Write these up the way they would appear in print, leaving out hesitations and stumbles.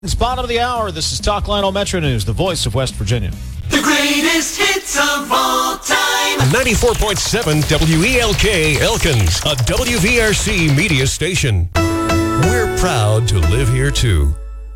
It's bottom of the hour. This is Talk Lionel Metro News, the voice of West Virginia. The greatest hits of all time. 94.7 WELK Elkins, a WVRC media station. We're proud to live here, too.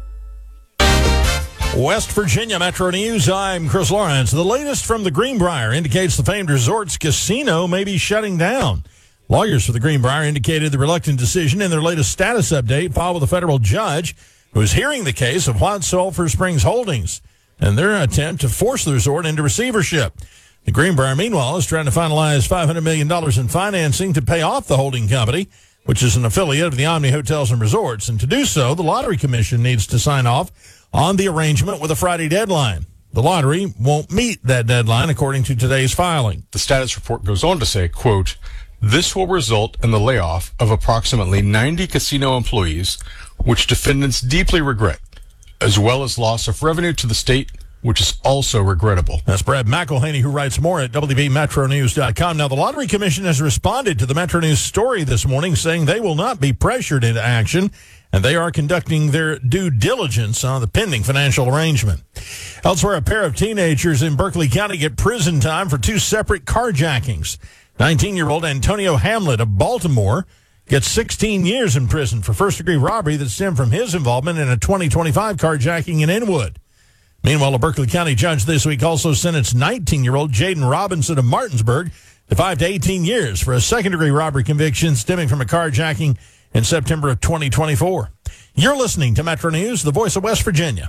West Virginia Metro News, I'm Chris Lawrence. The latest from the Greenbrier indicates the famed resort's casino may be shutting down. Lawyers for the Greenbrier indicated the reluctant decision in their latest status update filed with a federal judge who is hearing the case of White Sulphur Springs Holdings and their attempt to force the resort into receivership. The Greenbrier, meanwhile, is trying to finalize $500 million in financing to pay off the holding company, which is an affiliate of the Omni Hotels and Resorts. And to do so, the Lottery Commission needs to sign off on the arrangement with a Friday deadline. The lottery won't meet that deadline, according to today's filing. The status report goes on to say, quote, "This will result in the layoff of approximately 90 casino employees, which defendants deeply regret, as well as loss of revenue to the state, which is also regrettable." That's Brad McElhaney, who writes more at WBMetroNews.com. Now, the Lottery Commission has responded to the Metro News story this morning, saying they will not be pressured into action, and they are conducting their due diligence on the pending financial arrangement. Elsewhere, a pair of teenagers in Berkeley County get prison time for two separate carjackings. 19-year-old Antonio Hamlet of Baltimore gets 16 years in prison for first-degree robbery that stemmed from his involvement in a 2025 carjacking in Inwood. Meanwhile, a Berkeley County judge this week also sentenced 19-year-old Jaden Robinson of Martinsburg to 5 to 18 years for a second-degree robbery conviction stemming from a carjacking in September of 2024. You're listening to Metro News, the voice of West Virginia.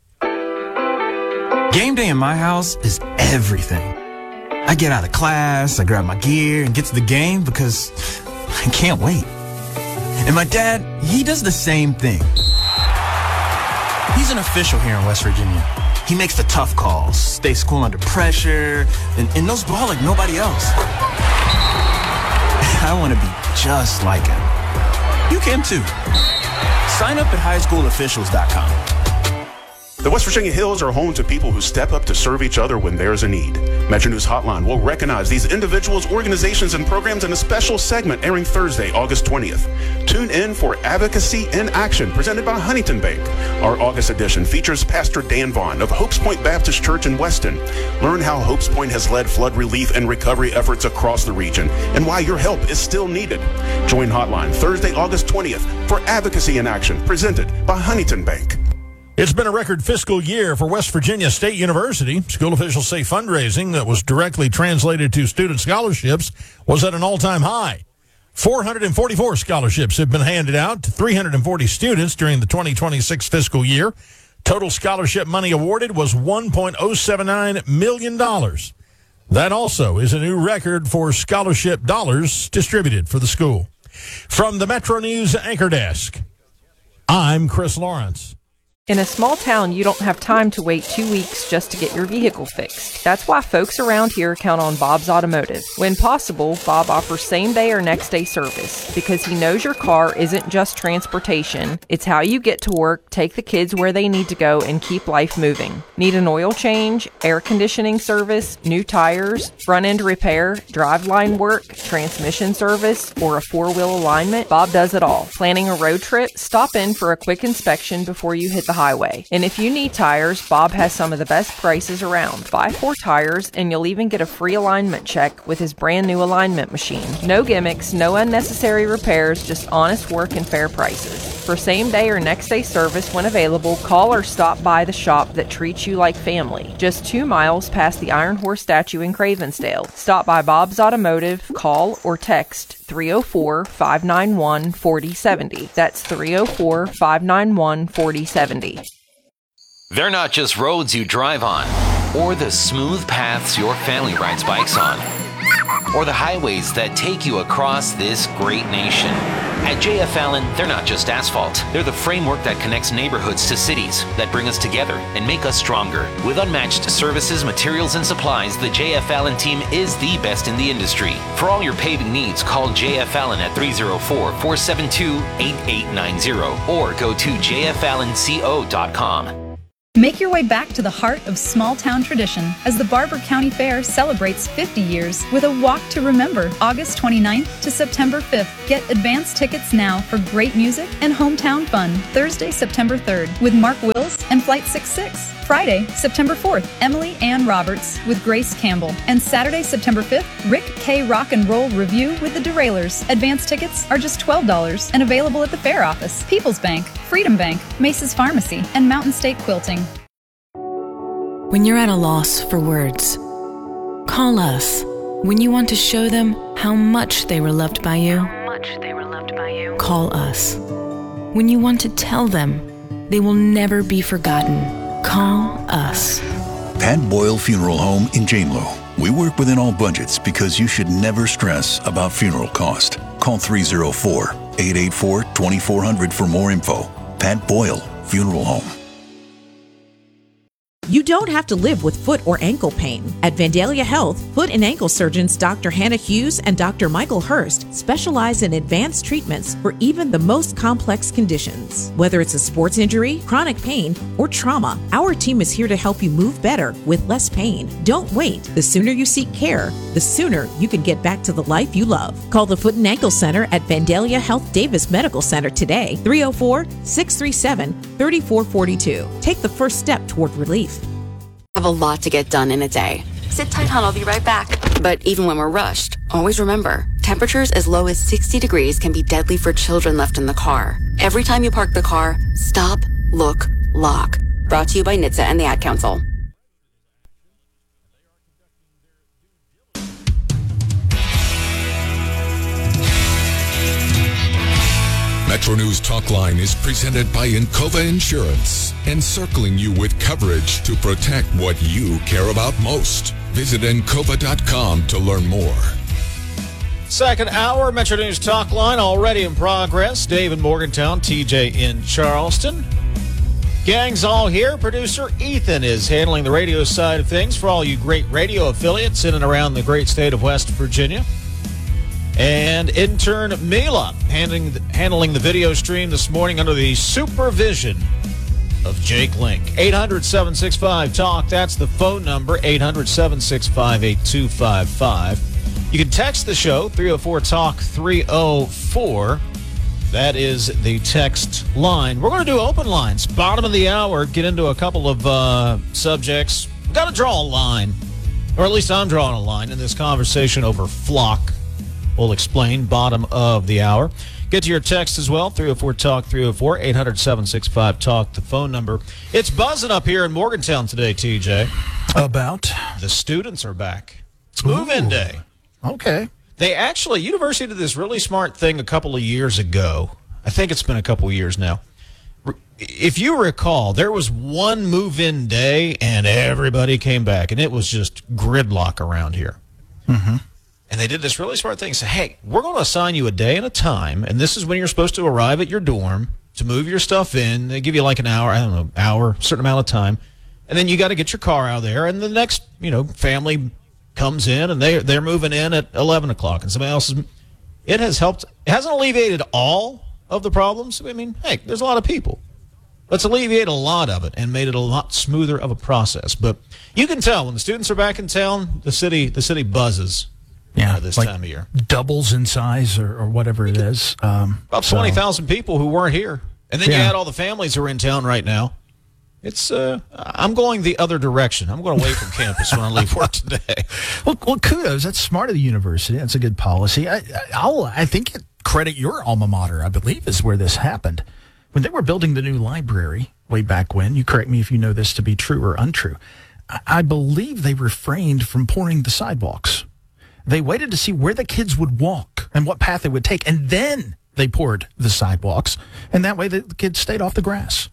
Game day in my house is everything. I get out of class, I grab my gear, and get to the game because I can't wait. And my dad, he does the same thing. He's an official here in West Virginia. He makes the tough calls, stays cool under pressure, and knows ball like nobody else. I want to be just like him. You can too. Sign up at highschoolofficials.com. The West Virginia Hills are home to people who step up to serve each other when there's a need. Metro News Hotline will recognize these individuals, organizations, and programs in a special segment airing Thursday, August 20th. Tune in for Advocacy in Action, presented by Huntington Bank. Our August edition features Pastor Dan Vaughn of Hopes Point Baptist Church in Weston. Learn how Hopes Point has led flood relief and recovery efforts across the region and why your help is still needed. Join Hotline Thursday, August 20th for Advocacy in Action, presented by Huntington Bank. It's been a record fiscal year for West Virginia State University. School officials say fundraising that was directly translated to student scholarships was at an all-time high. 444 scholarships have been handed out to 340 students during the 2026 fiscal year. Total scholarship money awarded was $1.079 million. That also is a new record for scholarship dollars distributed for the school. From the Metro News Anchor Desk, I'm Chris Lawrence. In a small town, you don't have time to wait 2 weeks just to get your vehicle fixed. That's why folks around here count on Bob's Automotive. When possible, Bob offers same-day or next-day service because he knows your car isn't just transportation. It's how you get to work, take the kids where they need to go, and keep life moving. Need an oil change, air conditioning service, new tires, front-end repair, driveline work, transmission service, or a four-wheel alignment? Bob does it all. Planning a road trip? Stop in for a quick inspection before you hit the highway. And if you need tires, Bob has some of the best prices around. Buy 4 tires and you'll even get a free alignment check with his brand new alignment machine. No gimmicks, no unnecessary repairs, just honest work and fair prices. For same day or next day service when available, call or stop by the shop that treats you like family. Just 2 miles past the Iron Horse statue in Cravensdale. Stop by Bob's Automotive, call or text 304-591-4070. That's 304-591-4070. They're not just roads you drive on, or the smooth paths your family rides bikes on, or the highways that take you across this great nation. At J.F. Allen, they're not just asphalt. They're the framework that connects neighborhoods to cities, that bring us together and make us stronger. With unmatched services, materials, and supplies, the J.F. Allen team is the best in the industry. For all your paving needs, call J.F. Allen at 304-472-8890 or go to jfallenco.com. Make your way back to the heart of small-town tradition as the Barber County Fair celebrates 50 years with a Walk to Remember, August 29th to September 5th. Get advance tickets now for great music and hometown fun. Thursday, September 3rd with Mark Wills and Flight 66. Friday, September 4th, Emily Ann Roberts with Grace Campbell. And Saturday, September 5th, Rick K. Rock and Roll Review with the Derailers. Advance tickets are just $12 and available at the fair office, People's Bank, Freedom Bank, Mace's Pharmacy, and Mountain State Quilting. When you're at a loss for words, call us. When you want to show them how much they were loved by you, call us. When you want to tell them they will never be forgotten, call us. Pat Boyle Funeral Home in Janelow. We work within all budgets because you should never stress about funeral cost. Call 304-884-2400 for more info. Pat Boyle Funeral Home. You don't have to live with foot or ankle pain. At Vandalia Health, foot and ankle surgeons Dr. Hannah Hughes and Dr. Michael Hurst specialize in advanced treatments for even the most complex conditions. Whether it's a sports injury, chronic pain, or trauma, our team is here to help you move better with less pain. Don't wait. The sooner you seek care, the sooner you can get back to the life you love. Call the Foot and Ankle Center at Vandalia Health Davis Medical Center today, 304-637-3442. Take the first step toward relief. I have a lot to get done in a day. Sit tight, hon. I'll be right back. But even when we're rushed, always remember, temperatures as low as 60 degrees can be deadly for children left in the car. Every time you park the car, stop, look, lock. Brought to you by NHTSA and the Ad Council. Metro News Talk Line is presented by Encova Insurance, encircling you with coverage to protect what you care about most. Visit Encova.com to learn more. Second hour, Metro News Talk Line already in progress. Dave in Morgantown, TJ in Charleston. Gang's all here. Producer Ethan is handling the radio side of things for all you great radio affiliates in and around the great state of West Virginia. And intern Mila handling the video stream this morning under the supervision of Jake Link. 800-765-TALK. That's the phone number, 800-765-8255. You can text the show, 304-TALK-304. That is the text line. We're going to do open lines. Bottom of the hour, get into a couple of subjects. We've got to draw a line, or at least I'm drawing a line in this conversation over Flock. We'll explain bottom of the hour. Get to your text as well, 304-TALK-304, 800-765-TALK, the phone number. It's buzzing up here in Morgantown today, TJ. About? The students are back. It's move-in day. Okay. They actually, university did this really smart thing a couple of years ago. I think it's been a couple of years now. If you recall, there was one move-in day and everybody came back, and it was just gridlock around here. Mm-hmm. And they did this really smart thing. Say, hey, we're going to assign you a day and a time, and this is when you're supposed to arrive at your dorm to move your stuff in. They give you like an hour, certain amount of time. And then you got to get your car out there, and the next, family comes in, and they're moving in at 11 o'clock, and somebody else is. It has helped. It hasn't alleviated all of the problems. I mean, hey, there's a lot of people. Let's alleviate a lot of it and made it a lot smoother of a process. But you can tell when the students are back in town, the city buzzes. Yeah, this like time of year. Doubles in size or whatever it is. About 20,000 people who weren't here. And then you add all the families who are in town right now. It's I'm going the other direction. I'm going away from campus when I leave work today. Well, kudos. That's smart of the university. That's a good policy. I think credit your alma mater, I believe, is where this happened. When they were building the new library way back when, you correct me if you know this to be true or untrue, I believe they refrained from pouring the sidewalks. They waited to see where the kids would walk and what path they would take, and then they poured the sidewalks, and that way the kids stayed off the grass.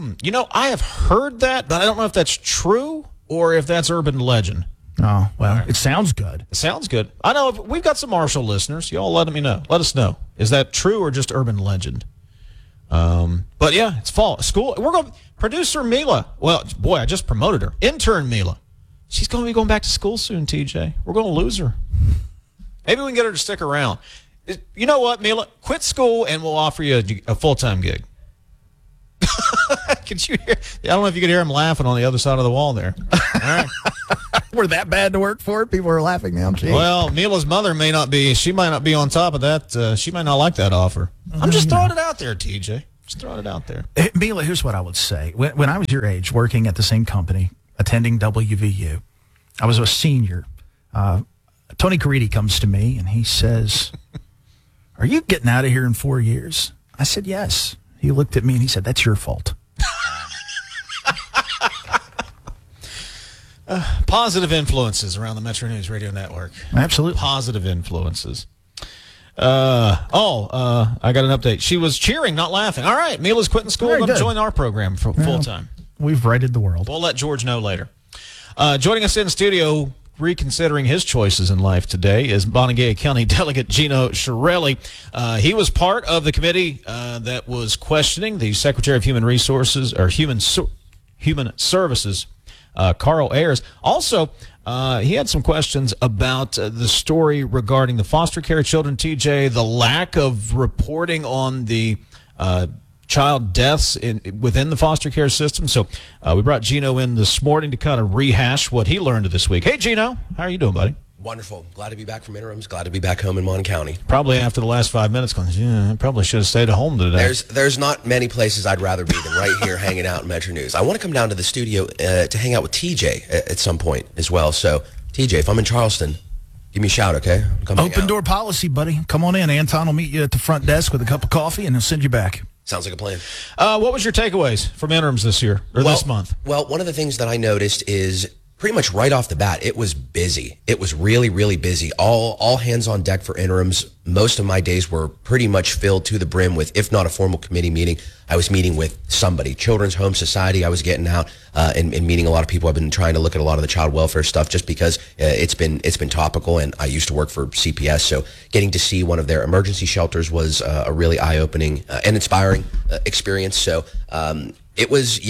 I have heard that, but I don't know if that's true or if that's urban legend. Oh, well, It sounds good. It sounds good. I know we've got some Marshall listeners. Y'all let us know. Is that true or just urban legend? But yeah, it's fall. School. We're going. Producer Mila. Well, boy, I just promoted her. Intern Mila. She's going to be going back to school soon, TJ. We're going to lose her. Maybe we can get her to stick around. You know what, Mila? Quit school and we'll offer you a full-time gig. Could you hear? I don't know if you could hear him laughing on the other side of the wall there. All right. We're that bad to work for? People are laughing now. Jeez. Well, Mila's mother may not be. She might not be on top of that. She might not like that offer. I'm just throwing it out there, TJ. Just throwing it out there. Hey, Mila, here's what I would say. When I was your age, working at the same company, attending WVU, I was a senior. Tony Caridi comes to me and he says, "Are you getting out of here in 4 years?" I said, "Yes." He looked at me and he said, "That's your fault." Positive influences around the Metro News Radio Network. Absolutely. Positive influences. I got an update. She was cheering, not laughing. All right, Mila's quitting school. Going to join our program for full time. We've righted the world. We'll let George know later. Joining us in studio, reconsidering his choices in life today, is Montague County Delegate Gino Chiarelli. He was part of the committee that was questioning the Secretary of Human Resources or Human Services, Carl Ayers. Also, he had some questions about the story regarding the foster care children, TJ, the lack of reporting on the child deaths within the foster care system. So we brought Gino in this morning to kind of rehash what he learned this week. Hey, Gino, how are you doing, buddy? Wonderful. Glad to be back from interims. Glad to be back home in Mon County. Probably after the last 5 minutes, going, yeah, I probably should have stayed at home today. There's not many places I'd rather be than right here hanging out in Metro News. I want to come down to the studio to hang out with TJ at some point as well. So, TJ, if I'm in Charleston, give me a shout, okay? Open door policy, buddy. Come on in. Anton will meet you at the front desk with a cup of coffee, and he'll send you back. Sounds like a plan. What was your takeaways from interims this year or this month? Well, one of the things that I noticed is pretty much right off the bat, it was busy. It was really, really busy. All hands on deck for interims. Most of my days were pretty much filled to the brim with, if not a formal committee meeting, I was meeting with somebody. Children's Home Society, I was getting out and meeting a lot of people. I've been trying to look at a lot of the child welfare stuff just because it's been topical, and I used to work for CPS, so getting to see one of their emergency shelters was a really eye-opening and inspiring experience. So it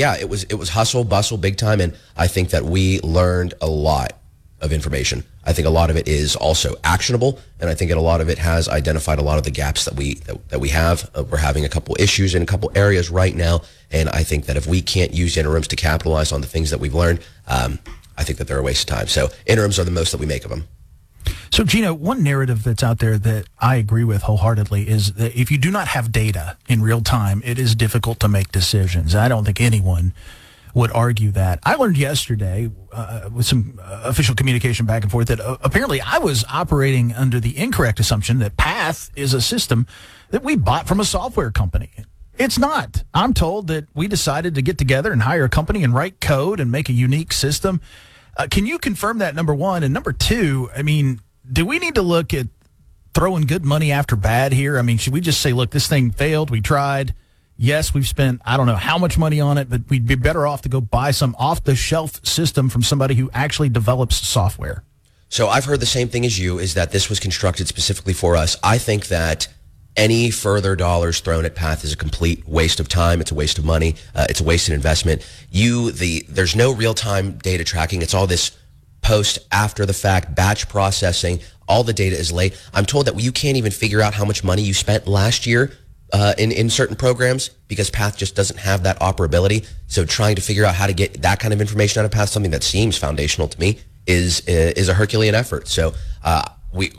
was hustle, bustle, big time, and I think that we learned a lot of information. I think a lot of it is also actionable, and I think that a lot of it has identified a lot of the gaps that we have. We're having a couple issues in a couple areas right now, and I think that if we can't use interims to capitalize on the things that we've learned, I think that they're a waste of time. So interims are the most that we make of them. So, Gino, one narrative that's out there that I agree with wholeheartedly is that if you do not have data in real time, it is difficult to make decisions. I don't think anyone would argue that. I learned yesterday with some official communication back and forth that apparently I was operating under the incorrect assumption that PATH is a system that we bought from a software company. It's not. I'm told that we decided to get together and hire a company and write code and make a unique system. Can you confirm that, number one? And number two, I mean, do we need to look at throwing good money after bad here? I mean, should we just say, look, this thing failed, we tried. Yes, we've spent, I don't know how much money on it, but we'd be better off to go buy some off-the-shelf system from somebody who actually develops software. So I've heard the same thing as you, is that this was constructed specifically for us. I think that any further dollars thrown at PATH is a complete waste of time. It's a waste of money. It's a wasted investment. There's no real-time data tracking. It's all this post after the fact, batch processing. All the data is late. I'm told that you can't even figure out how much money you spent last year in certain programs because PATH just doesn't have that operability. So trying to figure out how to get that kind of information out of PATH, something that seems foundational to me, is a Herculean effort. So I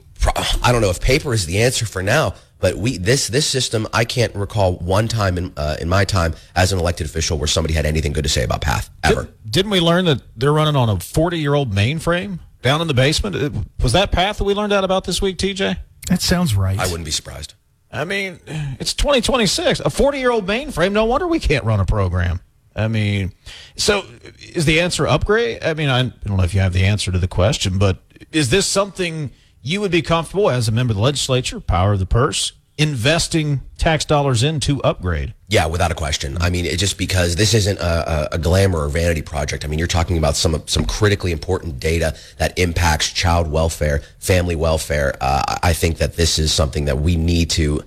don't know if paper is the answer for now, but this system, I can't recall one time in my time as an elected official where somebody had anything good to say about PATH, ever. Didn't we learn that they're running on a 40-year-old mainframe down in the basement? Was that PATH that we learned out about this week, TJ? That sounds right. I wouldn't be surprised. I mean, it's 2026. A 40-year-old mainframe, no wonder we can't run a program. I mean, so is the answer upgrade? I mean, I don't know if you have the answer to the question, but is this something you would be comfortable as a member of the legislature, power of the purse, investing tax dollars in to upgrade? Yeah, without a question. I mean, it just because this isn't a glamour or vanity project. I mean, you're talking about some critically important data that impacts child welfare, family welfare. I think that this is something that we need to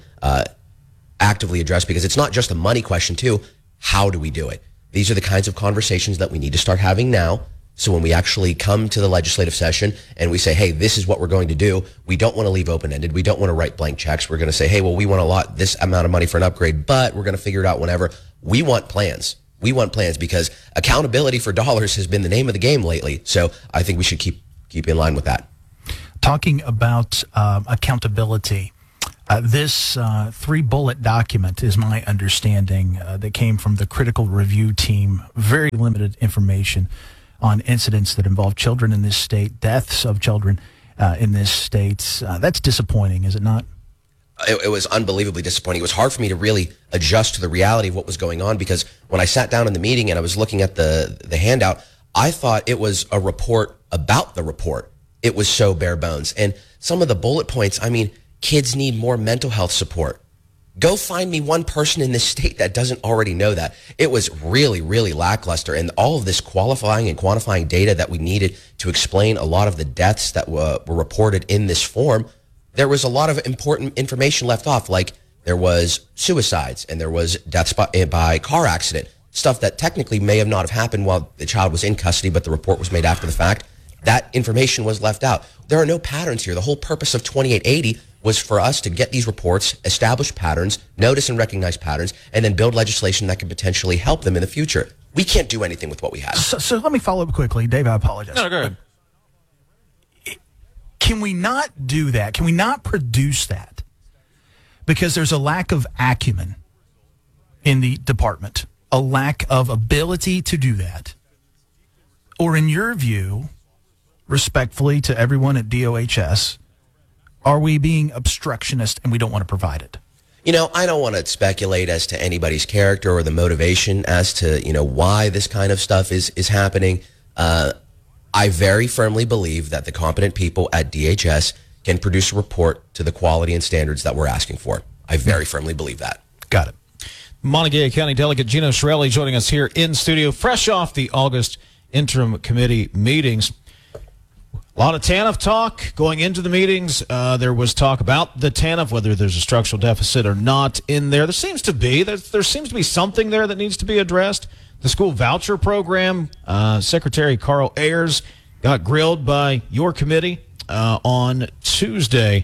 actively address because it's not just a money question, too. How do we do it? These are the kinds of conversations that we need to start having now. So when we actually come to the legislative session and we say, hey, this is what we're going to do, we don't want to leave open-ended. We don't want to write blank checks. We're going to say, hey, well, we want to allot this amount of money for an upgrade, but we're going to figure it out whenever. We want plans. We want plans because accountability for dollars has been the name of the game lately. So I think we should keep in line with that. Talking about accountability, this 3-bullet document is my understanding that came from the critical review team. Very limited information on incidents that involve children in this state, deaths of children in this state. That's disappointing, is it not? It was unbelievably disappointing. It was hard for me to really adjust to the reality of what was going on because when I sat down in the meeting and I was looking at the handout, I thought it was a report about the report. It was so bare bones. And some of the bullet points, I mean, kids need more mental health support. Go find me one person in this state that doesn't already know that. It was really, really lackluster. And all of this qualifying and quantifying data that we needed to explain a lot of the deaths that were reported in this form, there was a lot of important information left off, like there was suicides and there was deaths by car accident, stuff that technically may have not have happened while the child was in custody, but the report was made after the fact. That information was left out. There are no patterns here. The whole purpose of 2880 was for us to get these reports, establish patterns, notice and recognize patterns, and then build legislation that could potentially help them in the future. We can't do anything with what we have. So let me follow up quickly. Dave, I apologize. No, go ahead. Can we not do that? Can we not produce that? Because there's a lack of acumen in the department, a lack of ability to do that. Or in your view, respectfully to everyone at DOHS, are we being obstructionist and we don't want to provide it? You know, I don't want to speculate as to anybody's character or the motivation as to, why this kind of stuff is happening. I very firmly believe that the competent people at DHS can produce a report to the quality and standards that we're asking for. I very firmly believe that. Got it. Montague County Delegate Gino Shirelli joining us here in studio, fresh off the August interim committee meetings. A lot of TANF talk going into the meetings. There was talk about the TANF, whether there's a structural deficit or not in there. There seems to be. There seems to be something there that needs to be addressed. The school voucher program, Secretary Carl Ayers got grilled by your committee on Tuesday.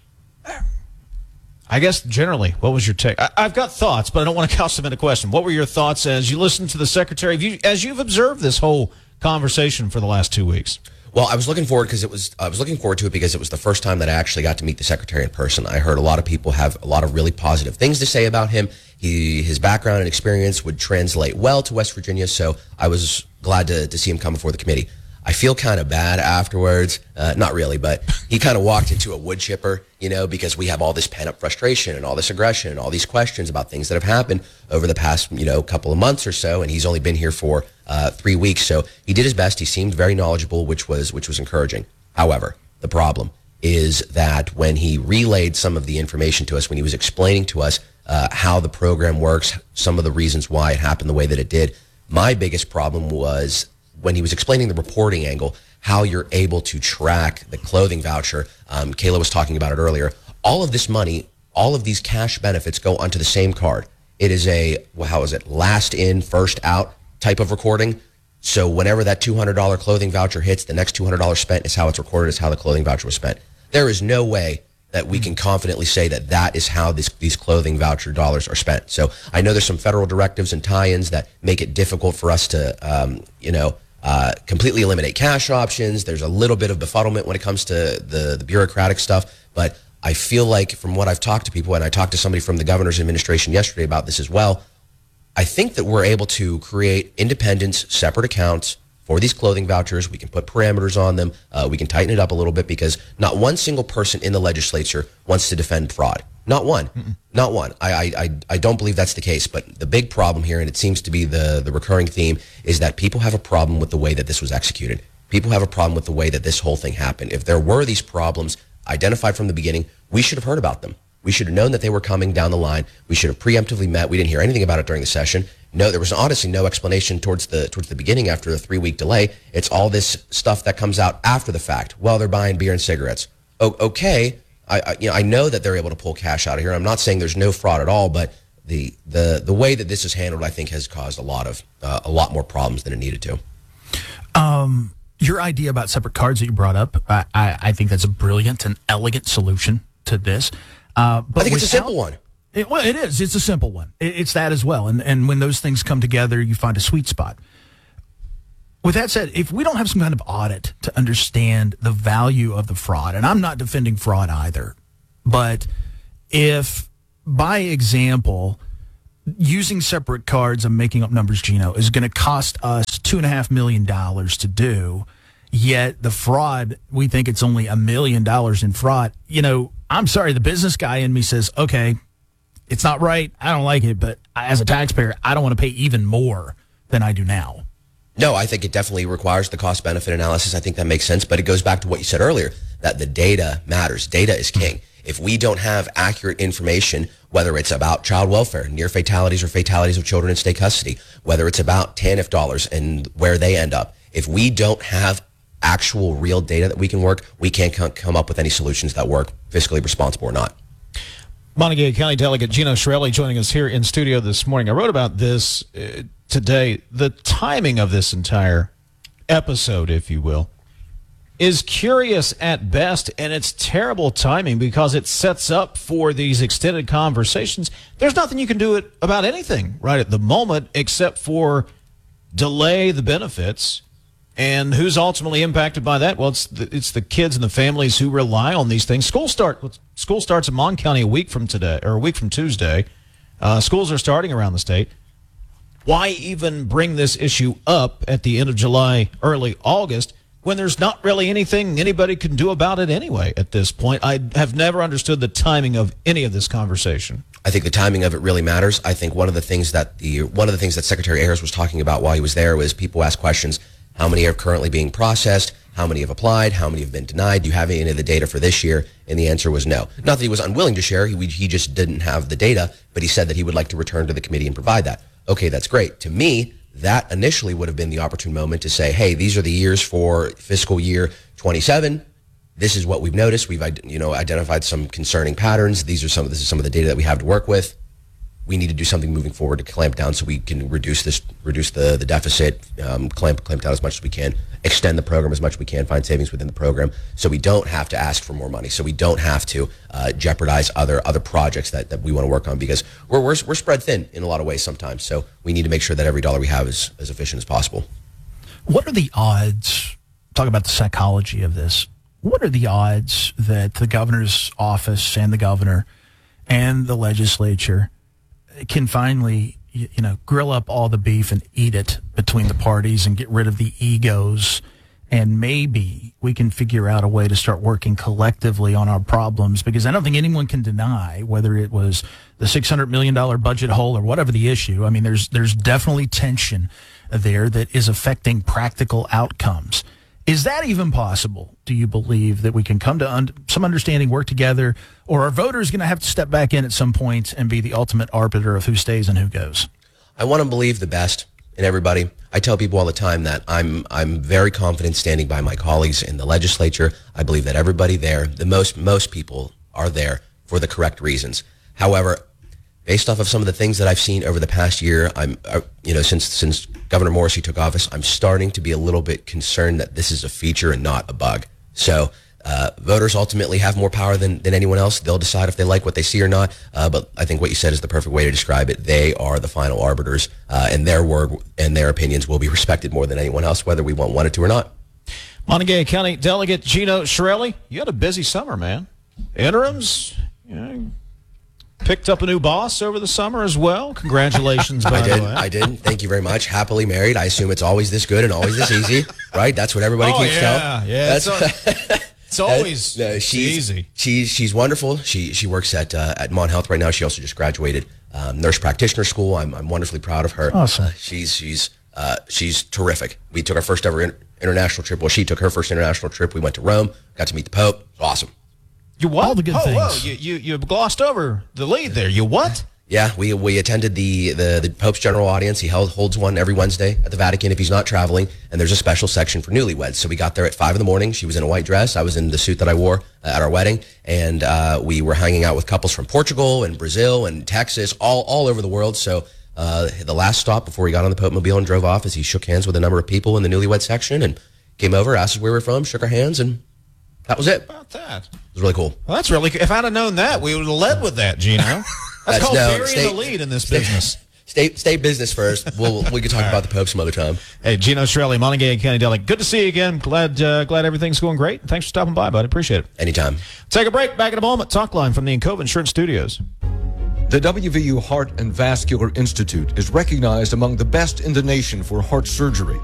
I guess generally, what was your take? I've got thoughts, but I don't want to couch them in a question. What were your thoughts as you listened to the Secretary, as you've observed this whole conversation for the last 2 weeks? Well, I was looking forward to it because it was the first time that I actually got to meet the Secretary in person. I heard a lot of people have a lot of really positive things to say about him. His background and experience would translate well to West Virginia, so I was glad to see him come before the committee. I feel kind of bad afterwards. Not really, but he kind of walked into a wood chipper, because we have all this pent-up frustration and all this aggression and all these questions about things that have happened over the past, couple of months or so, and he's only been here for 3 weeks. So he did his best. He seemed very knowledgeable, which was encouraging. However, the problem is that when he relayed some of the information to us, when he was explaining to us how the program works, some of the reasons why it happened the way that it did, my biggest problem was when he was explaining the reporting angle, how you're able to track the clothing voucher. Kayla was talking about it earlier. All of this money, all of these cash benefits go onto the same card. It is last in, first out type of recording. So whenever that $200 clothing voucher hits, the next $200 spent is how it's recorded, is how the clothing voucher was spent. There is no way that we can confidently say that is how these clothing voucher dollars are spent. So I know there's some federal directives and tie-ins that make it difficult for us to, completely eliminate cash options. There's a little bit of befuddlement when it comes to the bureaucratic stuff, but I feel like from what I've talked to people, and I talked to somebody from the governor's administration yesterday about this as well, I think that we're able to create independent, separate accounts for these clothing vouchers. We can put parameters on them. We can tighten it up a little bit because not one single person in the legislature wants to defend fraud. Not one. Not one. I don't believe that's the case. But the big problem here, and it seems to be the recurring theme, is that people have a problem with the way that this was executed. People have a problem with the way that this whole thing happened. If there were these problems identified from the beginning, we should have heard about them. We should have known that they were coming down the line. We should have preemptively met. We didn't hear anything about it during the session. No, there was honestly no explanation towards the beginning after the 3-week delay. It's all this stuff that comes out after the fact. Well, they're buying beer and cigarettes. Okay, I know that they're able to pull cash out of here. I'm not saying there's no fraud at all, but the way that this is handled, I think, has caused a lot more problems than it needed to. Your idea about separate cards that you brought up, I think that's a brilliant and elegant solution to this. But I think it's a simple one. It is. It's a simple one. It's that as well. And when those things come together, you find a sweet spot. With that said, if we don't have some kind of audit to understand the value of the fraud, and I'm not defending fraud either, but if, by example, using separate cards, I'm making up numbers, Gino, is going to cost us $2.5 million to do, yet the fraud, we think it's only $1 million in fraud. I'm sorry, the business guy in me says, okay, it's not right, I don't like it, but as a taxpayer, I don't want to pay even more than I do now. No, I think it definitely requires the cost-benefit analysis. I think that makes sense, but it goes back to what you said earlier, that the data matters. Data is king. If we don't have accurate information, whether it's about child welfare, near fatalities or fatalities of children in state custody, whether it's about TANF dollars and where they end up, if we don't have actual real data that we can work, we can't come up with any solutions that work, fiscally responsible or not. Montague County Delegate Gino Chiarelli joining us here in studio this morning. I wrote about this today. The timing of this entire episode, if you will, is curious at best, and it's terrible timing because it sets up for these extended conversations. There's nothing you can do about anything right at the moment except for delay the benefits. And who's ultimately impacted by that? Well, it's the kids and the families who rely on these things. School starts in Mon County a week from Tuesday. Schools are starting around the state. Why even bring this issue up at the end of July, early August, when there's not really anything anybody can do about it anyway at this point? I have never understood the timing of any of this conversation. I think the timing of it really matters. I think one of the things that Secretary Ayers was talking about while he was there was people ask questions. How many are currently being processed? How many have applied? How many have been denied? Do you have any of the data for this year? And the answer was no. Not that he was unwilling to share. He just didn't have the data, but he said that he would like to return to the committee and provide that. Okay, that's great. To me, that initially would have been the opportune moment to say, hey, these are the years for fiscal year 27. This is what we've noticed. We've identified some concerning patterns. This is some of the data that we have to work with. We need to do something moving forward to clamp down so we can reduce the deficit, clamp down as much as we can, extend the program as much as we can, find savings within the program, so we don't have to ask for more money, so we don't have to jeopardize other projects that we want to work on, because we're spread thin in a lot of ways sometimes. So we need to make sure that every dollar we have is as efficient as possible. What are the odds? Talk about the psychology of this. What are the odds that the governor's office and the governor and the legislature can finally, grill up all the beef and eat it between the parties and get rid of the egos, and maybe we can figure out a way to start working collectively on our problems? Because I don't think anyone can deny, whether it was the $600 million budget hole or whatever the issue, I mean, there's definitely tension there that is affecting practical outcomes. Is that even possible? Do you believe that we can come to some understanding, work together, or are voters going to have to step back in at some point and be the ultimate arbiter of who stays and who goes? I want to believe the best in everybody. I tell people all the time that I'm very confident standing by my colleagues in the legislature. I believe that everybody there, most people are there for the correct reasons. However, based off of some of the things that I've seen over the past year, since Governor Morrisey took office, I'm starting to be a little bit concerned that this is a feature and not a bug. So voters ultimately have more power than anyone else. They'll decide if they like what they see or not. But I think what you said is the perfect way to describe it. They are the final arbiters, and their word and their opinions will be respected more than anyone else, whether we wanted to or not. Montague County Delegate Gino Chiarelli, you had a busy summer, man. Interims, picked up a new boss over the summer as well. Congratulations, by the way. I did. Thank you very much. Happily married. I assume it's always this good and always this easy, right? That's what everybody keeps telling. Yeah, it's always easy. She's wonderful. She works at Mon Health right now. She also just graduated nurse practitioner school. I'm wonderfully proud of her. Awesome. She's terrific. We took our first ever international trip. Well, she took her first international trip. We went to Rome. Got to meet the Pope. It was awesome. You what? All the good things. Whoa, you glossed over the lead there. You what? Yeah, we attended the Pope's general audience. He holds one every Wednesday at the Vatican if he's not traveling, and there's a special section for newlyweds. So we got there at 5 a.m. She was in a white dress. I was in the suit that I wore at our wedding, and we were hanging out with couples from Portugal and Brazil and Texas, all over the world. So the last stop before we got on the Pope Mobile and drove off is he shook hands with a number of people in the newlywed section and came over, asked us where we were from, shook our hands, and that was it. How about that? It was really cool. Well, that's really cool. If I'd have known that, we would have led with that, Gino. That's called burying the lead in this business. Stay business first. We can talk about the Pope some other time. Hey, Gino Strelli, Montague County Deli. Good to see you again. Glad everything's going great. Thanks for stopping by, bud. Appreciate it. Anytime. Take a break. Back in a moment. Talk line from the Encova Insurance Studios. The WVU Heart and Vascular Institute is recognized among the best in the nation for heart surgery.